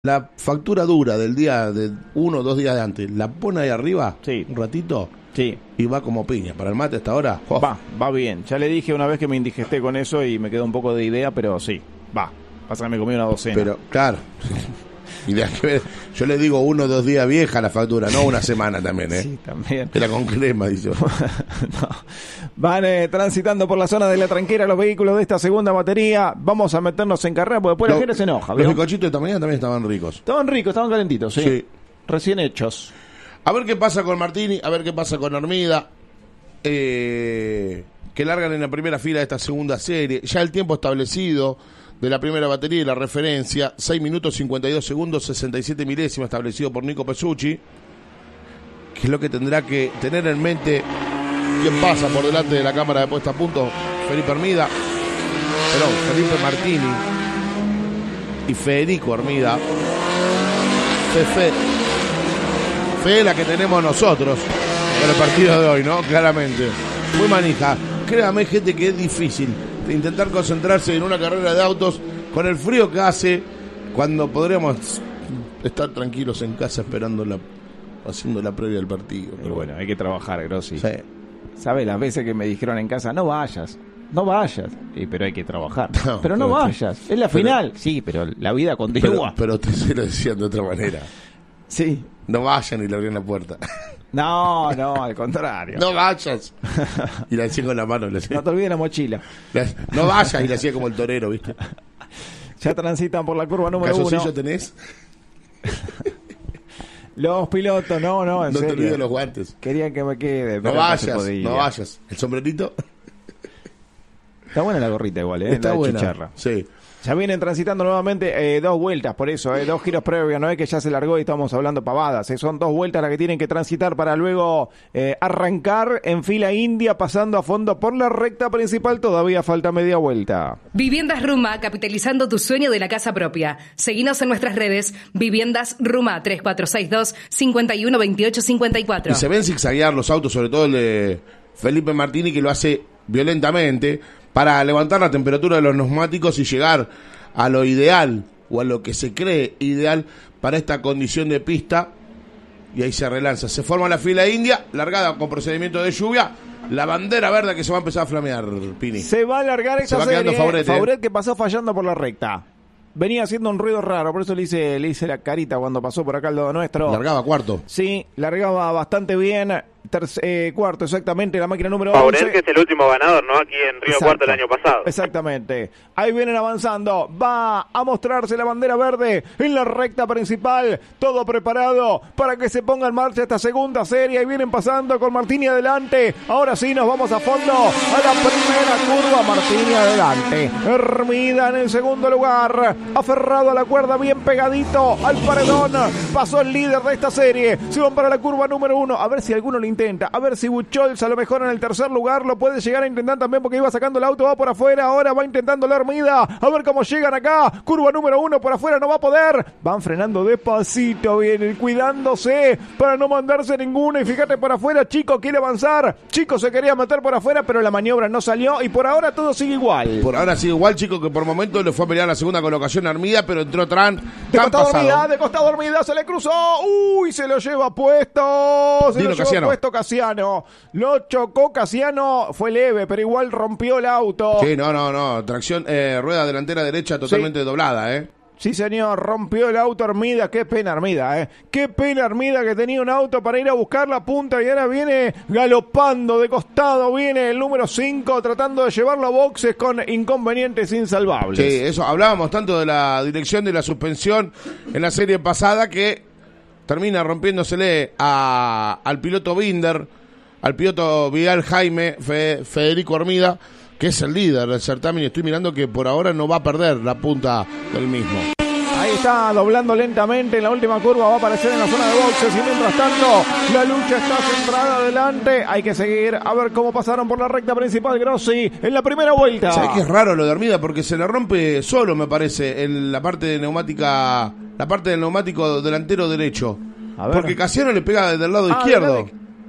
La factura dura del día de 1 o 2 días de antes, la pone ahí arriba, Sí. un ratito, Sí, y va como piña. Para el mate hasta ahora, va bien. Ya le dije una vez que me indigesté con eso y me quedó un poco de idea, pero sí, va. Pasa que me comí una docena. Pero, claro. Y de que ver, yo le digo 1 o 2 días vieja la factura, no una semana también, ¿eh? Sí, también. Era con crema, dice. No. Van transitando por la zona de la tranquera los vehículos de esta segunda batería. Vamos a meternos en carrera porque después la gente se enoja. Los ¿vio? bizcochitos de esta mañana también estaban ricos. Estaban ricos, estaban calentitos, sí. Sí. Recién hechos. A ver qué pasa con Martini, a ver qué pasa con Armida, que largan en la primera fila de esta segunda serie. Ya el tiempo establecido de la primera batería y la referencia, 6 minutos 52 segundos, 67 milésimas, establecido por Nico Pesucci, que es lo que tendrá que tener en mente quién pasa por delante de la cámara de puesta a punto. Felipe Martini y Federico Armida. Fe la que tenemos nosotros con el partido de hoy, ¿no? Claramente. Muy manija. Créame, gente, que es difícil de intentar concentrarse en una carrera de autos con el frío que hace, cuando podríamos estar tranquilos en casa esperando haciendo la previa del partido. Y bueno, hay que trabajar, Grossi. Sí. ¿Sabes las veces que me dijeron en casa, no vayas? Pero hay que trabajar. No, pero no pero vayas. Es la final. Sí, pero la vida continúa. Pero te se lo decían de otra manera. Sí. No vayan y le abrían la puerta. No, al contrario. No vayas. Y le hacían con la mano. Le hacían. No te olvides la mochila. No vayas, y le hacía como el torero, ¿viste? Ya transitan por la curva número 1. ¿Calzoncillo tenés? Los pilotos, no, en No te serio. olvides los guantes. Querían que me quede. No pero vayas, podía. no vayas. ¿El sombrerito? Está buena la gorrita igual, ¿eh? Está la de buena. chicharra. Sí. Ya vienen transitando nuevamente 2 vueltas, por eso, 2 giros previos, no es que ya se largó y estamos hablando pavadas, son 2 vueltas las que tienen que transitar para luego arrancar en fila india, pasando a fondo por la recta principal, todavía falta media vuelta. Viviendas Ruma, capitalizando tu sueño de la casa propia. Seguinos en nuestras redes, Viviendas Ruma, 3462-512854. Y se ven zigzaguear los autos, sobre todo el de Felipe Martini, que lo hace violentamente para levantar la temperatura de los neumáticos y llegar a lo ideal, o a lo que se cree ideal para esta condición de pista. Y ahí se relanza, se forma la fila india, largada con procedimiento de lluvia, la bandera verde que se va a empezar a flamear, Pini. Se va a largar esta va serie, quedando Fauret, que pasó fallando por la recta. Venía haciendo un ruido raro, por eso le hice la carita cuando pasó por acá al lado nuestro. Largaba cuarto. Sí, largaba bastante bien. Cuarto, exactamente, la máquina número 11. Fauret, que es el último ganador, ¿no? Aquí en Río Exacto. Cuarto el año pasado. Exactamente. Ahí vienen avanzando. Va a mostrarse la bandera verde en la recta principal. Todo preparado para que se ponga en marcha esta segunda serie. Ahí vienen pasando con Martini adelante. Ahora sí nos vamos a fondo a la primera curva. Martini adelante. Hermida en el segundo lugar. Aferrado a la cuerda, bien pegadito al paredón. Pasó el líder de esta serie. Se van para la curva número 1. A ver si alguno lo intenta. A ver si Buchholz a lo mejor en el tercer lugar lo puede llegar a intentar también, porque iba sacando el auto, va por afuera, ahora va intentando la Hermida, a ver cómo llegan acá, curva número 1 por afuera, no va a poder, van frenando despacito, vienen cuidándose para no mandarse ninguna, y fíjate por afuera, Chico quiere avanzar, Chico se quería meter por afuera, pero la maniobra no salió, y por ahora todo sigue igual. Por ahora sigue igual, Chico, que por momento le fue a pelear la segunda colocación a Armida, pero entró Tran. De costado Armida, se le cruzó, uy, se lo lleva puesto, Dilo, Casiano. Casiano, lo chocó Casiano, fue leve, pero igual rompió el auto. Sí, no, tracción, rueda delantera derecha totalmente doblada, Sí, señor, rompió el auto Armida, qué pena Armida, qué pena Armida, que tenía un auto para ir a buscar la punta y ahora viene galopando de costado, viene el número 5 tratando de llevarlo a boxes con inconvenientes insalvables. Sí, eso, hablábamos tanto de la dirección de la suspensión en la serie pasada que termina rompiéndosele al piloto Binder, al piloto Vidal Jaime, Federico Armida, que es el líder del certamen, y estoy mirando que por ahora no va a perder la punta del mismo. Ahí está doblando lentamente, en la última curva va a aparecer en la zona de boxes, y mientras tanto la lucha está centrada adelante. Hay que seguir a ver cómo pasaron por la recta principal Grossi en la primera vuelta. ¿Sabés qué es raro lo de Armida? Porque se le rompe solo, me parece, en la parte de neumática, la parte del neumático delantero derecho. A ver. Porque Casiano le pega del lado izquierdo.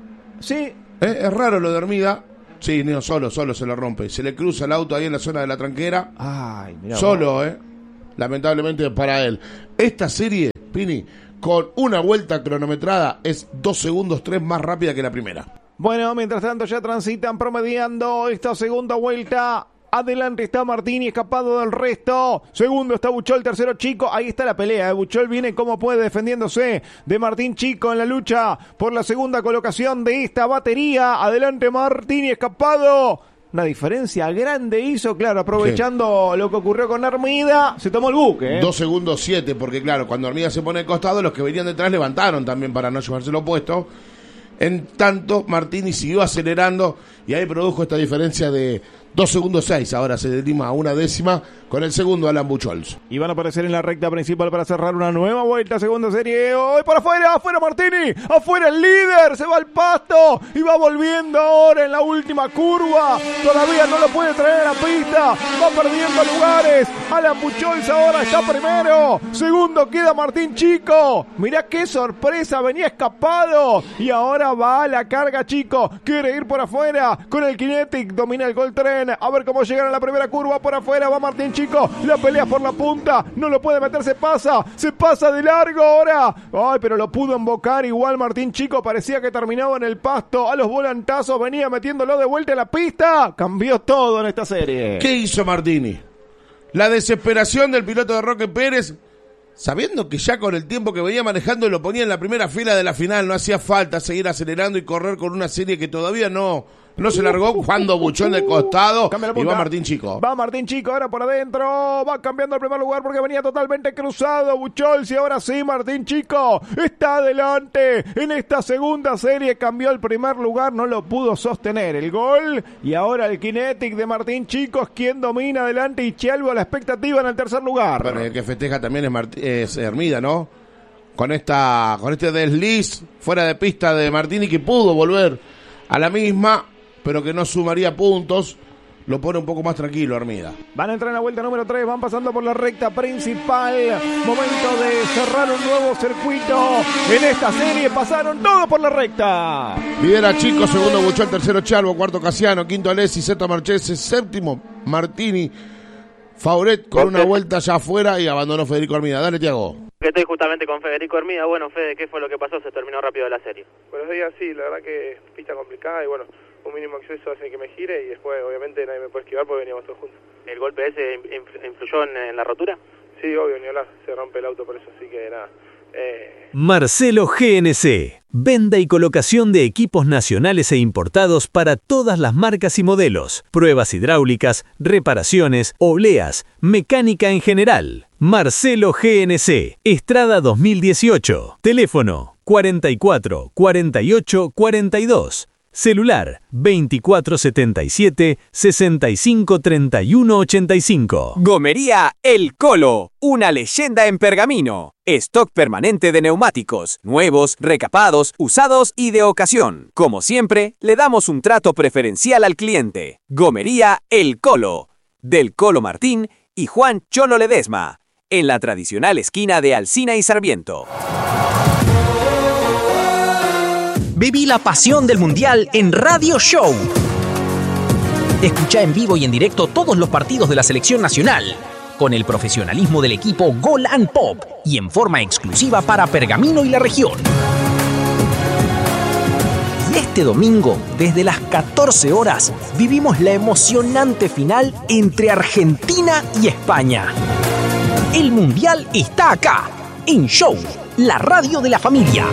Sí. Es raro lo de Armida. Sí, no, solo se le rompe. Se le cruza el auto ahí en la zona de la tranquera. Ay, mirá Solo, vos. lamentablemente para él. Esta serie, Pini, con una vuelta cronometrada, es 2 segundos 3 más rápida que la primera. Bueno, mientras tanto ya transitan promediando esta segunda vuelta. Adelante está Martini, escapado del resto. Segundo está Buchol, tercero Chico. Ahí está la pelea. Buchol viene como puede defendiéndose de Martín Chico en la lucha por la segunda colocación de esta batería. Adelante Martini, escapado. Una diferencia grande hizo, claro, aprovechando lo que ocurrió con Armida, se tomó el buque. 2 segundos 7, porque claro, cuando Armida se pone de costado, los que venían detrás levantaron también para no llevarse lo puesto. En tanto, Martini siguió acelerando y ahí produjo esta diferencia de 2 segundos 6. Ahora se derima a una décima con el segundo Alan Buchholz. Y van a aparecer en la recta principal para cerrar una nueva vuelta, segunda serie. ¡Hoy para afuera! ¡Afuera Martini! ¡Afuera el líder! ¡Se va al pasto! Y va volviendo ahora en la última curva. Todavía no lo puede traer a la pista. Va perdiendo lugares. Alan Buchholz ahora está primero. Segundo queda Martín Chico. Mirá qué sorpresa. Venía escapado. Y ahora va a la carga Chico. Quiere ir por afuera. Con el Kinetic domina el Gol Tren. A ver cómo llegan a la primera curva. Por afuera va Martín Chico. La pelea por la punta. No lo puede meter. Se pasa de largo ahora. Ay, pero lo pudo embocar igual Martín Chico. Parecía que terminaba en el pasto. A los volantazos venía metiéndolo de vuelta en la pista. Cambió todo en esta serie. ¿Qué hizo Martini? La desesperación del piloto de Roque Pérez, sabiendo que ya con el tiempo que venía manejando lo ponía en la primera fila de la final, no hacía falta seguir acelerando y correr con una serie que todavía no se largó cuando Buchol de costado y va Martín Chico. Va Martín Chico ahora por adentro, va cambiando el primer lugar porque venía totalmente cruzado Buchol, y ahora sí Martín Chico está adelante en esta segunda serie, cambió el primer lugar, no lo pudo sostener el gol y ahora el Kinetic de Martín Chico es quien domina adelante y Chalvo a la expectativa en el tercer lugar. Bueno, el que festeja también es Hermida, ¿no? Con este desliz fuera de pista de Martini que pudo volver a la misma, pero que no sumaría puntos, lo pone un poco más tranquilo Armida. Van a entrar en la vuelta número 3, van pasando por la recta principal. Momento de cerrar un nuevo circuito. En esta serie pasaron todos por la recta. Lidera Chico, segundo Buchol, tercero Chalvo, cuarto Casiano, quinto Alessi, sexto Marchese, séptimo Martini. Fauret con una vuelta ya afuera y abandonó Federico Armida. Dale, Tiago. Estoy justamente con Federico Armida. Bueno, Fede, ¿qué fue lo que pasó? Se terminó rápido la serie. Buenos días, sí, la verdad que pista complicada y bueno, un mínimo acceso hace que me gire y después obviamente nadie me puede esquivar porque veníamos todos juntos. ¿El golpe ese influyó en la rotura? Sí, obvio, ni hablar, se rompe el auto por eso, así que nada. Marcelo GNC, venta y colocación de equipos nacionales e importados para todas las marcas y modelos, pruebas hidráulicas, reparaciones, obleas, mecánica en general. Marcelo GNC, Estrada 2018, teléfono 44 48 42. Celular 2477 65 31 85. Gomería El Colo, una leyenda en pergamino. Stock permanente de neumáticos, nuevos, recapados, usados y de ocasión. Como siempre, le damos un trato preferencial al cliente. Gomería El Colo, del Colo Martín y Juan Cholo Ledesma, en la tradicional esquina de Alsina y Sarmiento. Viví la pasión del Mundial en Radio Show. Escucha en vivo y en directo todos los partidos de la selección nacional, con el profesionalismo del equipo Gol and Pop y en forma exclusiva para Pergamino y la región. Y este domingo, desde las 14 horas, vivimos la emocionante final entre Argentina y España. El Mundial está acá, en Show, la radio de la familia.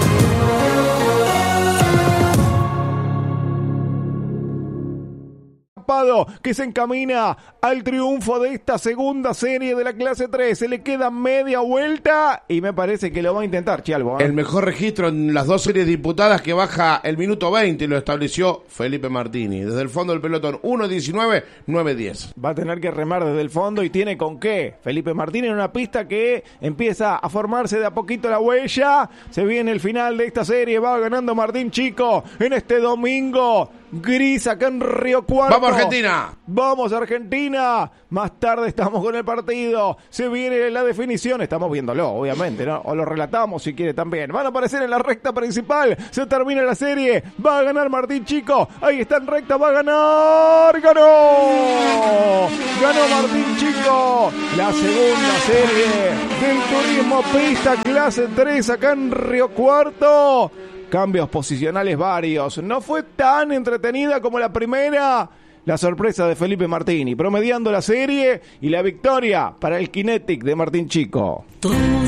Que se encamina al triunfo de esta segunda serie de la clase 3. Se le queda media vuelta y me parece que lo va a intentar Chalvo. El mejor registro en las dos series disputadas, que baja el minuto 20 y lo estableció Felipe Martini. Desde el fondo del pelotón, 1.19, 9.10. Va a tener que remar desde el fondo y tiene con qué. Felipe Martini en una pista que empieza a formarse de a poquito la huella. Se viene el final de esta serie, va ganando Martín Chico en este domingo. gris acá en Río Cuarto. ¡Vamos, Argentina! ¡Vamos, Argentina! Más tarde estamos con el partido. Se viene la definición. Estamos viéndolo, obviamente, ¿no? O lo relatamos si quiere también. Van a aparecer en la recta principal. Se termina la serie. Va a ganar Martín Chico. Ahí está en recta. Va a ganar. ¡Ganó! ¡Ganó Martín Chico! La segunda serie del Turismo Pista Clase 3 acá en Río Cuarto. Cambios posicionales varios. No fue tan entretenida como la primera. La sorpresa de Felipe Martini, promediando la serie y la victoria para el Kinetic de Martín Chico.